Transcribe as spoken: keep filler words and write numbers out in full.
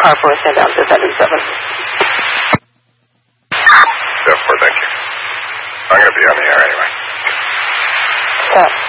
car for us and down to seventy-seven. Step four, thank you. I'm going to be on the air anyway. Stop.